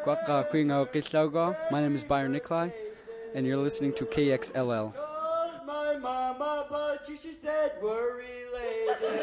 My name is Byron Nikolai, and you're listening to KXLL. My mama, but she said we're related.